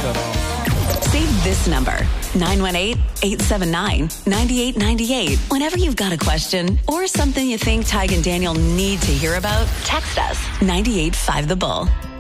that off. Save this number, 918-879-9898. Whenever you've got a question or something you think Tig and Daniel need to hear about, text us, 98.5 The Bull.